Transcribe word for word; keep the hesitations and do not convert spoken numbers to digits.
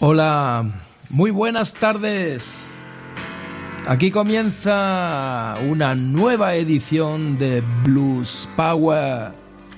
Hola, muy buenas tardes. Aquí comienza una nueva edición de Blues Power.